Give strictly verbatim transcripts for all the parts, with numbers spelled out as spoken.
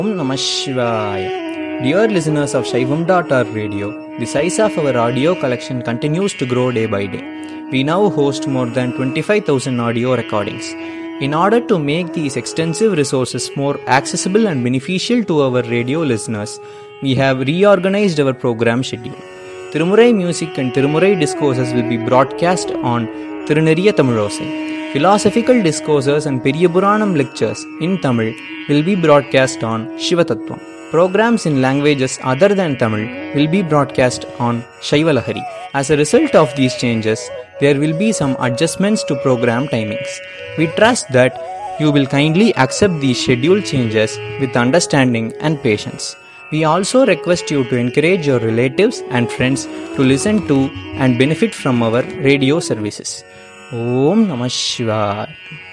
Om Namah Shivaya. Dear listeners of Shaivam dot org radio, the size of our audio collection continues to grow day by day. We now host more than twenty-five thousand audio recordings. In order to make these extensive resources more accessible and beneficial to our radio listeners, we have reorganized our program schedule. Tirumurai music and Tirumurai discourses will be broadcast on Tiruneriya Tamilosai. Philosophical discourses and Periyapuranam lectures in Tamil will be broadcast on Shivatattvam. Programs in languages other than Tamil will be broadcast on Shaivalahari. As a result of these changes, there will be some adjustments to program timings. We trust that you will kindly accept these schedule changes with understanding and patience. We also request you to encourage your relatives and friends to listen to and benefit from our radio services. Om Namah Shivaya.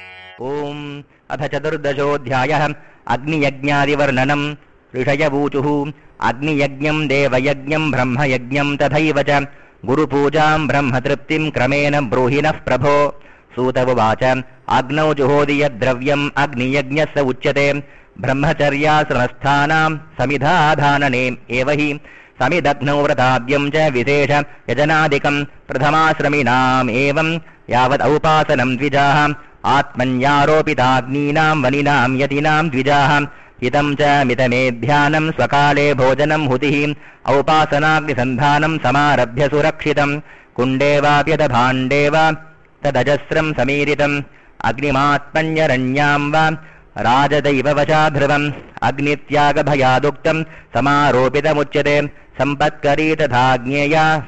Om Atha Chaturdaşodhyayah Agni-yajñādivarnanam Rishayavūchuhu Agni-yajñam Deva-yajñam Brahma-yajñam Tathaivacha Guru-pūjām Brahma-triptim Kramena Brohinah Prabho Sūtavavacha Agnau Juhodiyad-dravyam Agni-yajñasa Uchyate Brahmacharya-sranasthanam Samidhādhānane Evahi Samidaghnau Vratadyam Cha Visesha Yajanādikam Pradhamāsraminām Evam Yavad Aupasanam Dvijaha Atmanyaropitagninam Vaninam Yatinam Dvijaha Hitam Cha Mitamedhyanam Swakale Bhojanam Hutihi Aupasanagni Sandhanam Samarabhya Surakshitam Kundevapyata Bhandeva Tadajasram Samiritam Agnimatpanyaranyam Va Rajadaiva Vachadhrivam Agnityaga Bhayaduktam Samaropitamuchyate Sampatkari Tathagneya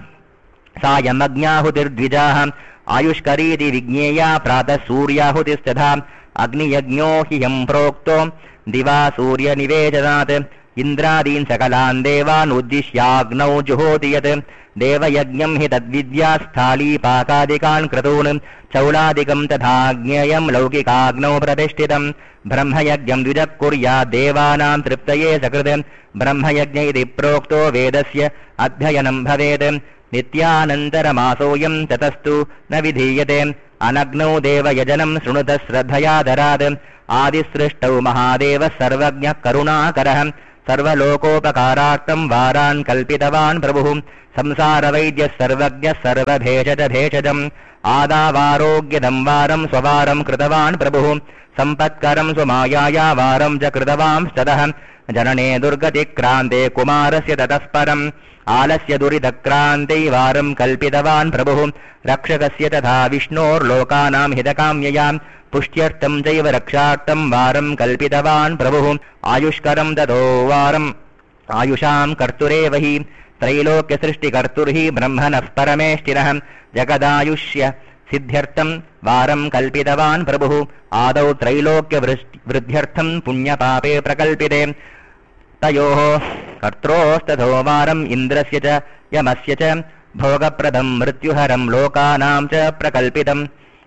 Sayamagnahutirdvijaha Ayushkariti Vigneya Prata Suryahutisthadha Agni Yajño Hiyam Prokto Diva Surya Nivejanat Indradin Sakalan Devan Uddishyāgnau Juhodiyat Deva Yajñam Hitadvidya Sthali Pakadikan Kratun Chauladikam Tathagnyayam Laukikagnau Pratishtitam Brahma Yajñam Dvijakurya Devanam Triptaye Sakritam Brahma Yajña iti Prokto Vedasya Adhyayanam Bhavet Nityanantaramasoyam Tatastu Navidhiyate Anagnau Deva Yajanam Srunuta Sraddhaya Dharad Adisrishtau Mahadeva Sarvagnya Karunakaraha Sarvalokopakarattam Varan Kalpitavan Prabhu Samsara Vaidya Sarvagnya Sarvabhejata Bhejadam Adavarogyatam Varam Swavaram Kritavan Prabhu Sampatkaram Swamayaya Varam Jakritavam Stadaham Janane Durgatikrante Kumarasya Tatasparam Alasya Duridakrante Varam Kalpitavan Prabhu Rakshakasya Tatha Vishnor Lokanam Hitakamyayam Pushtyartam Jaiva Rakshartam Varam Kalpitavan Prabhu Ayushkaram Tado Varam Ayusham Karturevahi Trailokya Srishti Karturhi Brahmanah Parameshtiraham Jagadayushya Siddhyartam Varam Kalpitavan Prabhu Adau Trailokya Vridhyartam Punya Pape Prakalpite Tayoho Kartrostadho Varam Indrasya Cha Yamasya Cha Bhogapradam Mrityuharam Lokanam Cha Prakalpitam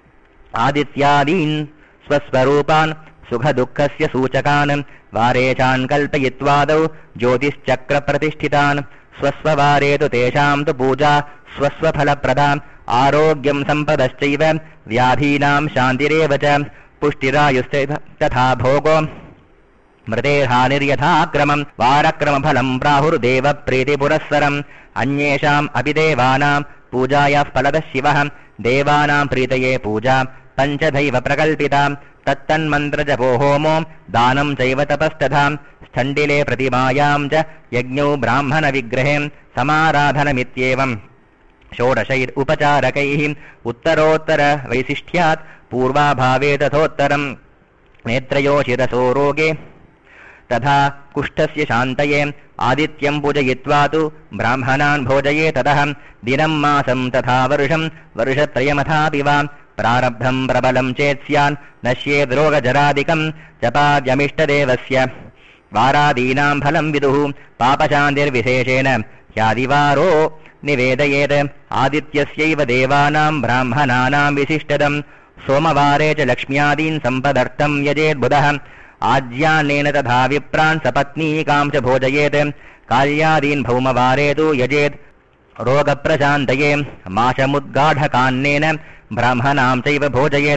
Adityādīn Swasvarūpān Sukha-dukkasya Sūchakan Vārecān Kalpayitvādau Jyotischakra Pratishthitān Swasvavaretu Teshām tu Pūjā Swasvaphalapradām Ārogyam Sampadascaiva Vyādhīnām Shantireva Cha Pushtirāyuste Tatha Bhogo Mritehaniryathākramam Vārakramaphalam Prāhurdeva Prītipurassaram Anyeshām Apidevanām Pūjāyah Phalada Shivaham Devanam Pritaye Puja Panchadhaiva Prakalpitam Tattan Mantra Japo Homo Danam Jaiva Tapastadham Sthandile Pratimayam Ja Yajño Brahmana Vigrahem Samaradhanamityevam Shodashair Upacharakaihim Uttarottara Vaisishthyat Purva Bhave Tathottaram Netrayoshiraso Roge Tadha Kushtasya Shantaye Adityam Pujayitvatu Brahmanan Bhojaye Tadaham Dinam Masam Tatha Varsham Varshatrayamathapivam Prarabdham Prabalam Chetsyan Nashyed Roga Jaradikam Japadyamishtadevasya Varadinam Phalam Viduhu Papashandir Viseshena Yadivaro Nivedayet Adityasyiva Devanam Brahmananam Visishtadam Somavare Cha Lakshmyadin Sampadartam Yajed Budaham Ajyanena Tadha Vipran Sapatni Kamcha Bhojayet Kalyadin Bhaumavaretu Yajed Roga Prashantaye Mashamudgadha Kannena Brahmanam Chaiva Bhojayet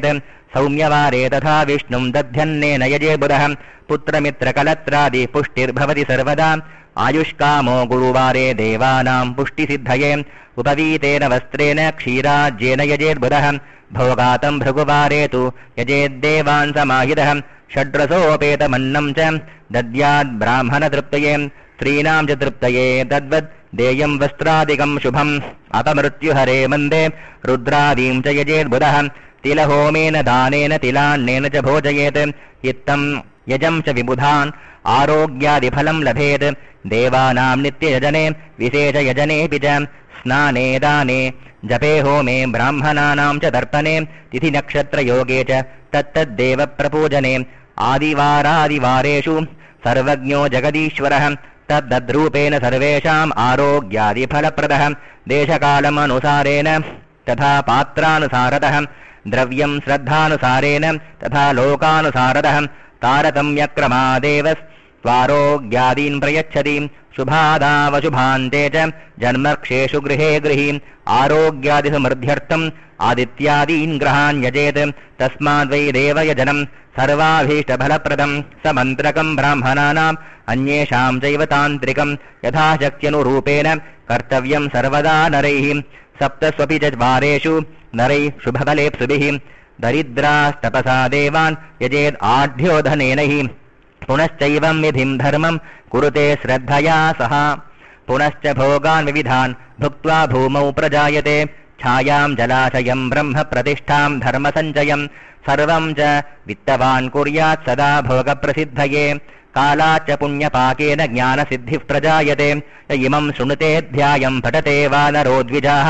सौम्यवारे तथा विष्णुं दध्यन्नेन यजेर्बुधः पुत्रमित्रकलत्रादि पुष्टिर्भवति सर्वदा आयुष्कामो गुरुवारे देवानां पुष्टिसिद्धये उपवीतेन वस्त्रेण क्षीराज्येन यजेर्बुधः भोगातं भृगुवारे तु यजेद्देवान् समाहितः षड्रसोपेतमन्नं च दद्याद्ब्राह्मणतृप्तये स्त्रीणां च तृप्तये तद्वद् देयं वस्त्रादिकं शुभम् अपमृत्युहरे मन्दे रुद्रादीं च यजेर्बुधः तिलहोमेन दानेन तिलान्नेन च भोजयेत् इत्थं यजं च विबुधान् आरोग्यादिफलं लभेत् देवानां नित्ययजने विशेषयजनेऽपि च स्नाने दाने जपे होमे ब्राह्मणानां च तर्पणे तिथिनक्षत्रयोगे च तत्तद्देव प्रपूजने आदिवारादिवारेषु सर्वज्ञो जगदीश्वरः तद्दद्रूपेण सर्वेषाम् आरोग्यादिफलप्रदः देशकालमनुसारेण तथा पात्रानुसारतः द्रव्यं श्रद्धानुसारेण तथा लोकानुसारतः तारतम्यक्रमादेव स्वारोग्यादीन् प्रयच्छति शुभादावशुभान्ते च जन्मक्षेषु गृहे गृही आरोग्यादिसमृद्ध्यर्थम् आदित्यादीन् ग्रहान् यजेत् तस्माद्वै देवयजनं सर्वाभीष्टफलप्रदं समन्त्रकं ब्राह्मणानाम् अन्येषां चैव तान्त्रिकं यथाशक्त्यनुरूपेण कर्तव्यं सर्वदा नरैः सप्तस्वपि च वारेषु नरैः शुभफलेप्सुभिः दरिद्रास्तपसा देवान् यजेत् आढ्योधनेन हि पुनश्चैवं विधिं धर्मं कुरुते श्रद्धया सह पुनश्च भोगान् विविधान् भुक्त्वा भूमौ प्रजायते छायां जलाशयं ब्रह्म प्रतिष्ठां धर्मसञ्चयं सर्वं च वित्तवान् कुर्यात् सदा भोगप्रसिद्धये कालाच्च पुण्यपाकेन ज्ञानसिद्धिः प्रजायते य इमं शृणुते ध्यायं पठते वा नरो द्विजाः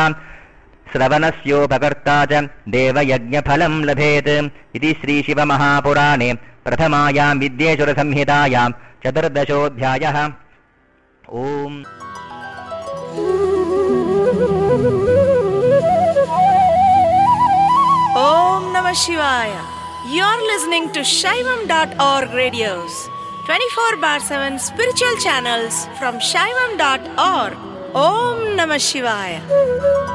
श्रवणस्योपकर्ता च देवयज्ञफलं लभेत् इति श्रीशिवमहापुराणे प्रथमायां विद्येश्वरसंहितायां चतुर्दशोऽध्यायः। ओम् Om Namah Shivaya. You're listening to Shaivam dot org radios, twenty-four bar seven spiritual channels from Shaivam dot org. Om Namah Shivaya.